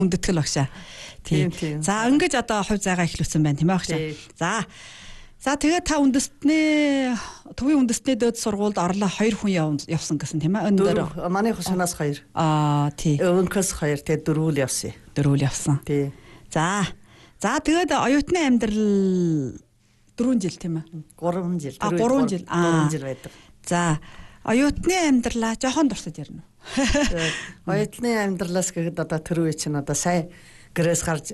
үндэтгэл багшаа. Тийм. За ингэж одоо хувь зайгаа эхлүүлсэн байна тийм ээ багшаа. За тэгээд та төвийн үндэстний дээд сургуульд орлоо 2 хүн явсан гэсэн тийм ээ. Өндөр манай хушнаас 2. Тий. Өвөнкөөс 2 тэгээд 4 явсан. 4 явсан. Тий. За тэгээд оюутны амьдрал 4 жил тийм ээ. 3 жил. 3 жил. 3 жил байдаг. За оюутны амьдралаа жоохон дурсаж ярина уу? Оюутны амьдралаас гэхэд одоо тэр үе чинь одоо сайн гэрээс гарч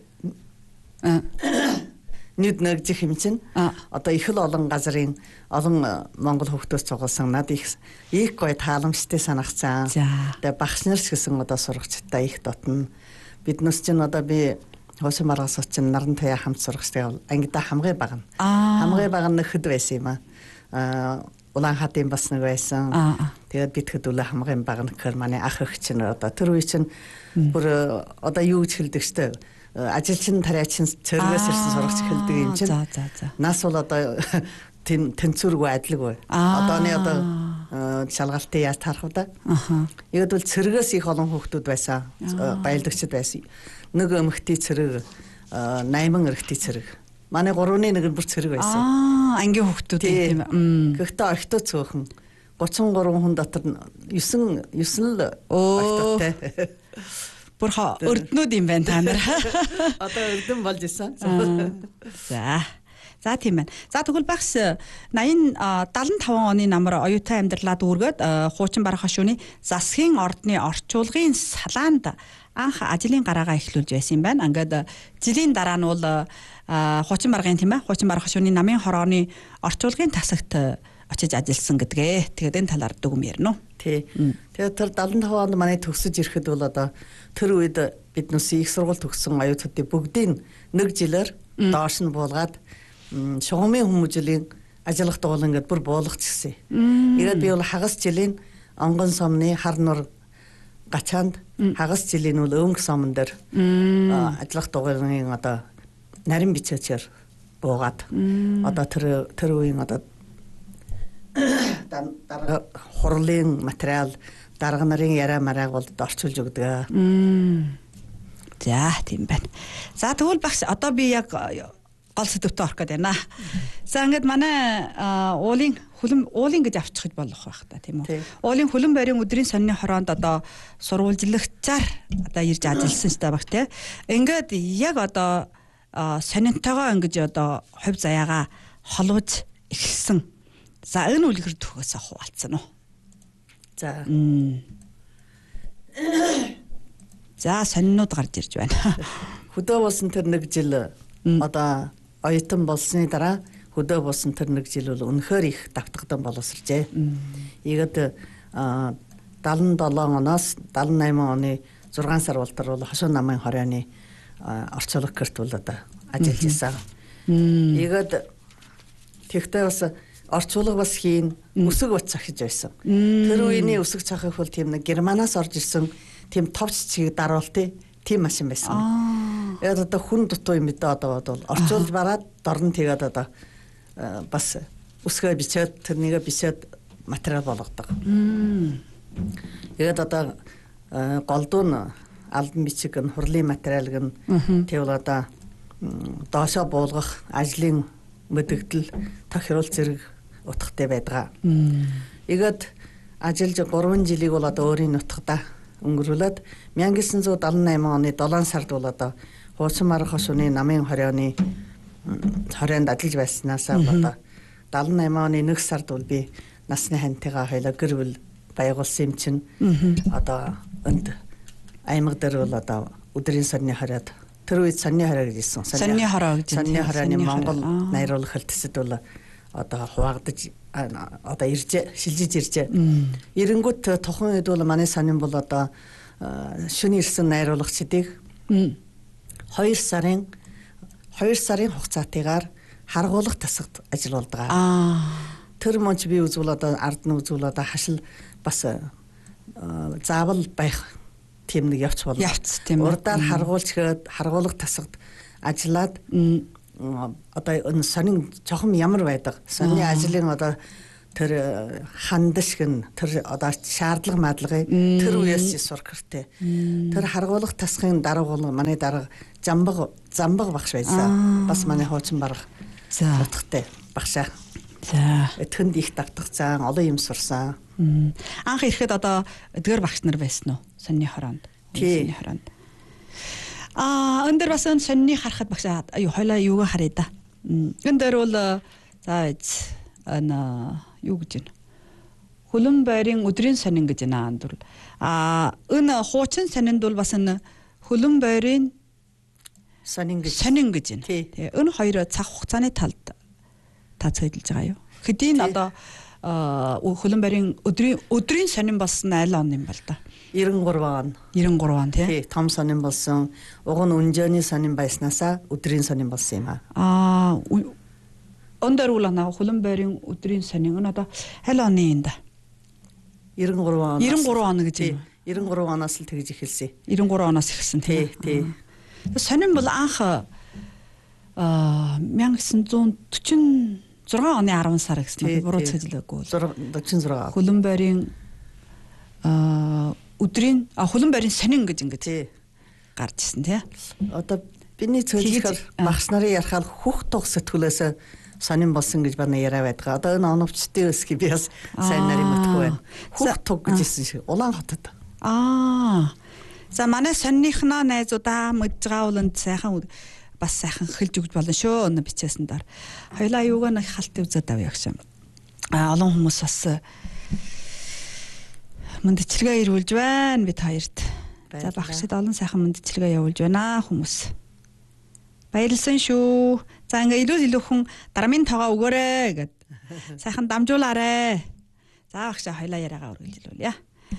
нүд нэгжих юм чинь одоо их л олон газрын олон Монгол хүүхдөөс цугласан над их гоё тааламжтай санагцсан. Тэгээ багш нар ч гэсэн одоо сурагчтай их дотно. Биднес чинь одоо би Хошин маргаас чинь наран таяа хамт сурагчтай ангида хамгийн бага. Хамгийн бага нь хэд байсан юм аа. Улаанхаатын бас нэг байсан. Тэгээд бид хэдүүлээ хамгийн бага нөхөр манай ах эх чинь одоо тэр үе чинь бүр одоо юу гэж хэлдэг штэ. Ажилчин тариачин цэргээс ирсэн сурагч хэлдэг юм чинь. Нас бол одоо тэнцвэргүй адилгүй. Одооны одоо шалгалтыг яаж тарах вэ? Ягд бол цэргээс их олон хүүхдүүд байсан. Баялагчид байсан. Нэг эмэгтэй цэрэг 8 эрэгтэй цэрэг. Манай 3-ны нэг бүр цэрэг байсан. Ангийн хүүхдүүд тийм ээ. Гэхдээ октоо цөөхөн 33 хүн дотор 9 л октотой. Бүр өрднүүд юм байна та нар. Одоо өрдөн болж исэн. За тийм байна. За тэгвэл багш 75 оны намар оюутан амьдралаа дүүргээд хуучин барах хашууны засгийн ордны орчуулгын салаанд анх ажлын гараагаа эхлүүлж байсан юм байна. Ингээд жилийн дараа нь бол хуучин баргын тийм ээ. Хуучин барах хашууны намын хорооны орчуулгын тасагт очиж ажилласан гэдгээ. Тэгээд энэ талаар дүгм ярина уу? Тий. Тэгээд тэр 75 онд манай төгсөж ирэхэд бол одоо тэр үед биднээс их сургууль төгссөн оюутнуудын бүгдийн нэг жилээр доош нь буулгаад шугамын хүмүүжлийн ажиллах дугуйл ингээд бүр буулгачихсан. Ирээд би бол хагас жилийн онгон сомны хар нур гачаанд хагас жилийн үл өнгө сомон дээр ажиллах дугуйлын одоо нарийн бичээчээр буугаад одоо тэр үеийн одоо дарга хурлын материал дарга нарын яриа марааг бол орчуулж өгдөг. За тийм байна. За тэгвэл багш одоо би яг гол сэдвтэ орох гээд байна. За ингээд манай уулын гэж авчихж болох байх та тийм үү? Уулын хөлөн байрын өдрийн сонины хороонд одоо сурвалжлагчаар одоо ирж ажилласан ч та баг те. Ингээд яг одоо сонинтойгоо ингэж одоо хувь заяагаа холбож эхэлсэн. За энэ үлгэр төхөөсөө хуваалцсан уу? За. За сонинууд гарч ирж байна. Хөдөө болсон тэр нэг жил одоо оюутан болсны дараа хөдөө болсон тэр нэг жил бол үнэхээр их давтагдан боловсржээ. Ийгэд 77 оноос 78 оны 6 сар болтор бол Хошин намын хорооны орчуулга гэрт бол одоо ажиллаж байсан. Ийгэд тэгтээ бас орчуулга бас хийн өсөг бат цахиж байсан. Тэр үеийн өсөг цахих бол тийм нэг Германаас орж ирсэн тийм товч чиг даруултыг тийм машин байсан. Яг одоо хүн дутуу юм даа одоо бол орчуулж бараад дорн тэгээд одоо бас өсгөө бичээд тэрнийг бичээд материал болгодог. Яг одоо голдуун албан бичиг нь хурлын материал гэн тэгвэл одоо доошоо буулгах ажлын мэдэгдэл тохируулах зэрэг утгатай байдаг. Игад ажиллаж 3 жилиг бол одоо өөрийн нутгада өнгөрүүлээд 1978 оны 7 сард бол одоо Хуучин марах хошууны намын хорооны хороонд ажиллаж байснаас одоо 78 оны 1 сард бол би насны хантайгаа хоёлоо гэр бүл байгуулсан юм чинь одоо энд аймаг дээр бол одоо өдрийн сонины хороод тэр үед сонины хороо гэж хэлсэн. Сонины хороо гэж. Сонины хорооны Монгол найруулах хэлтсэд бол одоо хуваагдаж одоо шилжиж иржээ. Эренгүүт тухайн үед бол манай сонин бол одоо шөнө ирсэн найруулагчдыг 2 сарын хугацаатыгаар харгуулах тасагт ажиллаулдаг. Тэр мөнч би үзвэл одоо ард нь үзвэл одоо хашил бас заавал байх тийм нэг явц болно. Явц тийм. Урдаар харгуулах тасагт ажиллаад одоо энэ сонин чухам ямар байдаг? Сонины ажлын одоо тэр хандшиг нь тэр одоо шаардлага маадлагыг тэр үеэс сурах хэрэгтэй. Тэр харгуулах тасхын дарга бол манай дарга замбаг багш байсан. Бас манай хуучин барга. За. Утгатай багшаа. За. Тэнд их давтагцсан, олон юм сурсан. Анх ирэхэд одоо эдгээр багш нар байсан уу? Сонины хороонд. Тий. Хороонд. Өндөр бас сонины харахад багшаа хойлоо юугаа харъя да. Өндөр бол за юу гэж байна? Хөлөн байрын өдрийн сонин гэж байна андуул. Энэ хуучин сонинд бол бас энэ хөлөн байрын сонин гэж байна. Тэгээ энэ хоёр цаг хугацааны талд тацагдж байгаа юу? Хэдийн одоо хөлөн байрын өдрийн сонин болсон айл он юм бол да. 93 он. 93 он тий. Том сонин болсон. Уг нь өнжөөний сонин байснаасаа өдрийн сонин болсон юм аа. Өндөр улаана хөлөн байрын өдрийн сонин нь одоо аль оны юм да? 93 он. 93 он гэж юм. 93 оноос л тэгж эхэлсэн. 93 оноос эхэлсэн тий. Сонин бол анх 1946 оны 10 сар гэсэн буруу цэжлээгүй. 46. Хөлөн байрын өдрийн хөлөн байрын сонин гэж ингэж гарч ирсэн тий. Одоо биний цэжлэхээр багш нарын ярахаар хөх тух сэтгүүлээс сонин болсон гэж байна яриа байдаг. Одоо энэ оновчтын өсгий би бас сайн нарийн мэдгүй байна. Хөх туг гэж хэлсэн шиг Улаанхотод. За манай сонныхноо найзуудаа мэдж байгаа бол сайхан бас сайхан хэлж өгч болно шүү. Өнө бичээсэн даар. Хоёлаа юугаа нэг халт үзээд авъя гэж. Олон хүмүүс бас мэндчилгээ ирүүлж байна бид хоёрт. За багшид олон сайхан мэндчилгээ явуулж байна хүмүүс. Баярлсан шүү. За ингээ илүү хүн дарамын тоогоо өгөөрэй гэд. Сайхан дамжуулаарэ. За багшаа хоёлаа яриагаа үргэлжлүүлье.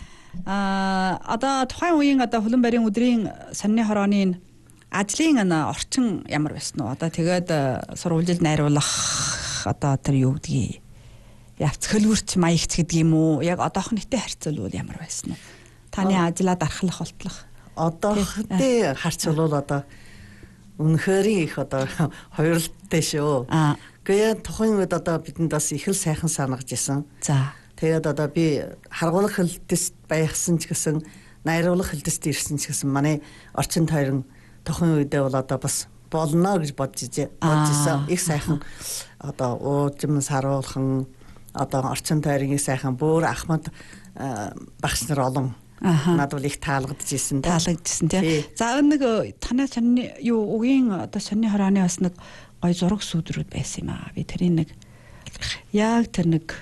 Одоо тухайн үеийн одоо хөлөн байрын өдрийн сонины хорооны ажлын орчин ямар байсан уу? Одоо тэгээд сурвалжилд найруулах одоо тэр юу гэдгийг явц хөлвөрч маягч гэдэг юм уу? Яг одоохнытой харьцуулбал ямар байсан уу? Таны ажлаа дарахлах болтлох. Одоохтой харьцуулбал одоо үнэхээр их одоо хоёрлолттой шүү. Гэхдээ тухайн үед одоо бидэнд бас их л сайхан санагдж исэн. За. Тэгээд одоо би харгуулах хэлтэст байхсан ч гэсэн найруулах хэлтэст ирсэн ч гэсэн манай орчин тойрон тухайн үедээ бол одоо бас болно гэж бодож исэн. Их сайхан одоо уужим саруулхан одоо орчин тойрон их сайхан бүр ахмад багш нар олон надад бол их таалагдж исэн. Тий. За нэг танай сонины юу үгийн одоо сонины хорооны бас нэг гой зураг сүдрүүд байсан юм аа. Би тэрийг нэг яг тэр нэг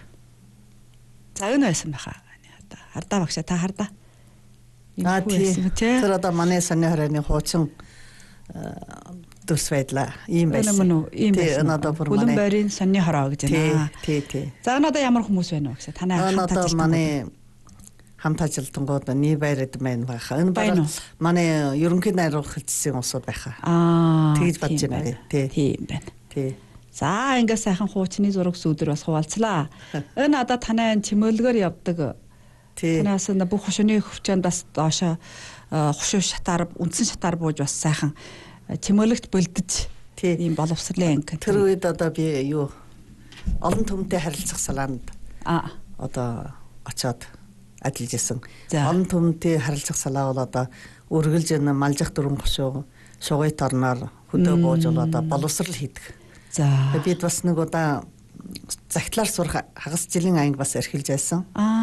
за энэ байсан байхаа. Хардаа багшаа та хардаа. Тий. Тэр одоо манай сонины хорооны хуучин төс байдлаа ийм байсан. Ийм байсан. Хөлөн байрын сонины хороо гэж байна. Тий. За энэ одоо ямар хүмүүс байна вэ гэсэн танай хамт манай хамт ажилтнууд нэг байрад байна байхаа. Энэ баг манай ерөнхий найруулах хэлтсийн усуд байхаа. Тэгж бодож байна. Тийм байна. Тий. За ингээ сайхан хуучны зураг сүдэр бас хуваалцлаа. Энэ одоо танай чимээлгээр явдаг. Танаас бүх хушууны хөвчөнд бас доошо хушуу шатаар үндсэн шатаар бууж бас сайхан чимээлэгт бэлдэж ийм боловсролын анги. Тэр үед одоо би юу олон түмтэй харилцах салаанд одоо очоод ажиллаж исэн. Олон түмтэй харилцах салаа бол одоо үргэлж малжих дөрвөн хушуу шугайт орноор хөдөө бууж одоо боловсрал хийдэг. За бид бас нэг удаа загтлаар сурах хагас жилийн анги бас эрхэлж байсан.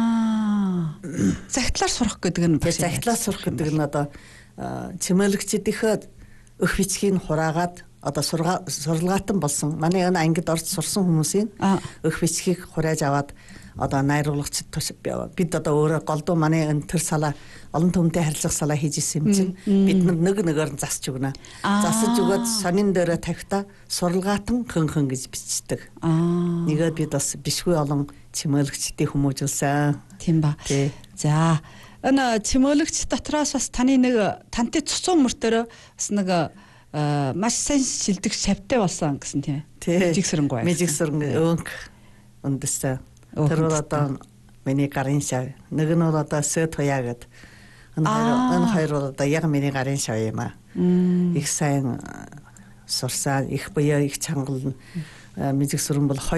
Загтлаар сурах гэдэг нь бас загтлаар сурах гэдэг нь одоо чимээлэгчдийнхээ өх бичгийг хураагаад одоо сурлагаатан болсон. Манай энэ ангид орж сурсан хүмүүсийн өх бичгийг хурааж аваад одоо найруулагчд бид одоо өөрөө голдуу манай энэ төр салаа олон түмтэй харилцах салаа хийж исэн юм чинь бид нэг нэгээр засч өгнө. Засаж өгөөд сонин дээрээ тавьта сурлагаатан хөн гэж бичдэг. Нэгээд бид бас бишгүй олон чимээлэгчдийг хүмүүжүүлсэн. Тийм ба. За энэ чимээлэгч дотроос бас тантай цуцуун мөртөө бас нэг маш сайн шилдэг шавтай болсон гэсэн тийм. Мэжигсэрэнгүй. Өнгө үндэстэй. Тэр бол одоо миний гарын шав. Нэг нь бол одоо сөт хуяа гэдэг. Энэ хоёр бол одоо яг миний гарын шав юм аа. Их сайн сурсан, их буяа, их чангал мэжигсэрэн бол